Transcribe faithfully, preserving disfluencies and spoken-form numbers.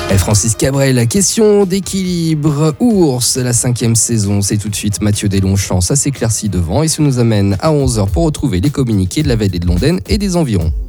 Et Francis Cabrel, la question d'équilibre. Ours, la cinquième saison, c'est tout de suite Mathieu Deslongchamps. Ça s'éclaircit devant et ça nous amène à onze heures pour retrouver les communiqués de la Vallée de Londaine et des environs.